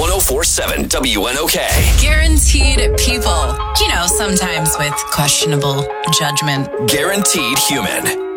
1047 WNOK. Guaranteed people. You know, sometimes with questionable judgment. Guaranteed human.